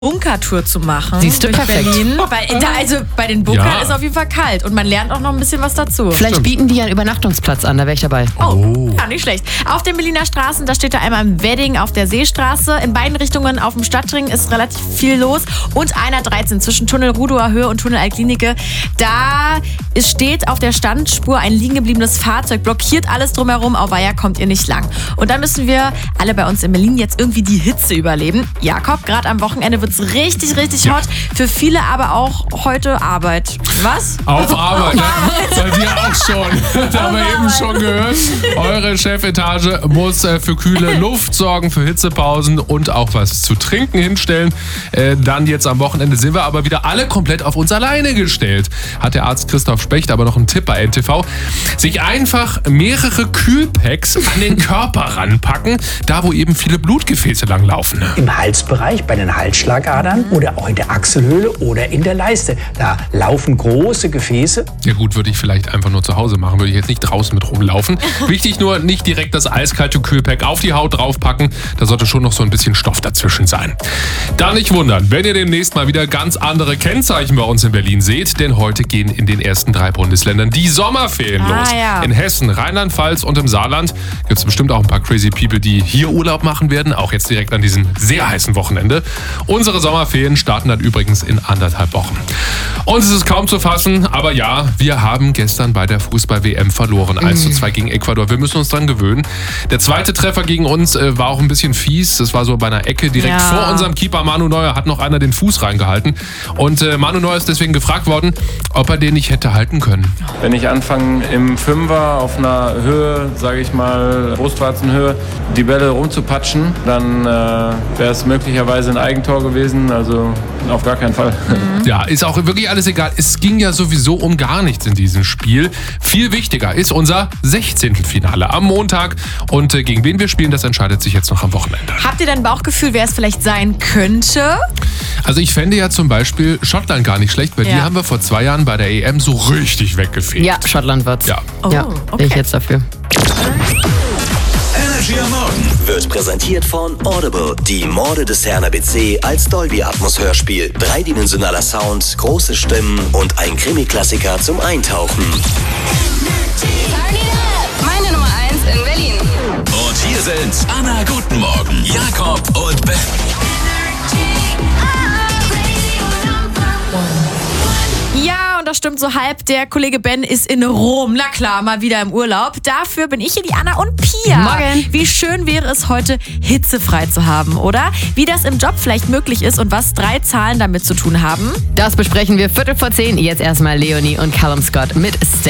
Bunkertour zu machen. Siehst du, durch perfekt. Berlin. Bei den Bunkern ist auf jeden Fall kalt und man lernt auch noch ein bisschen was dazu. Vielleicht bieten die ja einen Übernachtungsplatz an, da wäre ich dabei. Oh, ja, nicht schlecht. Auf den Berliner Straßen, da steht da einmal im Wedding auf der Seestraße. In beiden Richtungen auf dem Stadtring ist relativ viel los. Und einer 13 zwischen Tunnel Rudower Höhe und Tunnel Altklinike. Da steht auf der Standspur ein liegen gebliebenes Fahrzeug, blockiert alles drumherum. Auweia, kommt ihr nicht lang. Und dann müssen wir alle bei uns in Berlin jetzt irgendwie die Hitze überleben. Jakob, gerade am Wochenende wird es richtig, richtig hot. Für viele aber auch heute Arbeit. Was? Auf Arbeit, ne? Bei dir auch schon. Das haben wir eben schon gehört. Eure Chefetage muss für kühle Luft sorgen, für Hitzepausen und auch was zu trinken hinstellen. Dann jetzt am Wochenende sind wir aber wieder alle komplett auf uns alleine gestellt. Hat der Arzt Christoph Specht aber noch einen Tipp bei NTV. Sich einfach mehrere Kühlpacks an den Körper ranpacken, da wo eben viele Blutgefäße langlaufen. Im Halsbereich, bei den Halsschlagadern oder auch in der Achselhöhle oder in der Leiste. Da laufen große Gefäße. Ja gut, würde ich vielleicht einfach nur zu Hause machen, würde ich jetzt nicht draußen mit rumlaufen. Wichtig nur, nicht direkt das eiskalte Kühlpack auf die Haut draufpacken. Da sollte schon noch so ein bisschen Stoff dazwischen sein. Da nicht wundern, wenn ihr demnächst mal wieder ganz andere Kennzeichen bei uns in Berlin seht, denn heute gehen in den ersten 3 Bundesländern die Sommerferien los. Ja. In Hessen, Rheinland-Pfalz und im Saarland gibt es bestimmt auch ein paar crazy people, die hier Urlaub machen werden, auch jetzt direkt an diesem sehr heißen Wochenende. Unsere Sommerferien starten dann übrigens in 1,5 Wochen. Uns ist es kaum zu fassen, aber ja, wir haben gestern bei der Fußball-WM verloren. 1:2 gegen Ecuador. Wir müssen uns dran gewöhnen. Der zweite Treffer gegen uns war auch ein bisschen fies. Das war so bei einer Ecke direkt vor unserem Keeper Manu Neuer, hat noch einer den Fuß reingehalten. Und Manu Neuer ist deswegen gefragt worden, ob er den nicht hätte halten können. Wenn ich anfange im Fünfer auf einer Höhe, sage ich mal Brustwarzenhöhe, die Bälle rumzupatschen, dann wäre es möglicherweise ein Eigentor gewesen. Also auf gar keinen Fall. Ja, ist auch wirklich alles egal. Es ging ja sowieso um gar nichts in diesem Spiel. Viel wichtiger ist unser 16. Finale am Montag. Und gegen wen wir spielen, das entscheidet sich jetzt noch am Wochenende. Habt ihr denn ein Bauchgefühl, wer es vielleicht sein könnte? Also ich fände ja zum Beispiel Schottland gar nicht schlecht, weil die haben wir vor 2 Jahren bei der EM so richtig weggefegt. Ja, Schottland wird's. Ja. Ja, bin ich jetzt dafür. Energy am Morgen wird präsentiert von Audible. Die Morde des Herrn ABC als Dolby Atmos Hörspiel. 3-dimensionaler Sound, große Stimmen und ein Krimi-Klassiker zum Eintauchen. Meine Nummer 1 in Berlin. Und hier sind Anna, guten Morgen, Jakob und Ben. Ja, und das stimmt so halb. Der Kollege Ben ist in Rom. Na klar, mal wieder im Urlaub. Dafür bin ich hier, die Anna und Pia. Morgen. Wie schön wäre es heute, hitzefrei zu haben, oder? Wie das im Job vielleicht möglich ist und was 3 Zahlen damit zu tun haben. Das besprechen wir 10:15. Jetzt erstmal Leonie und Callum Scott mit Stay.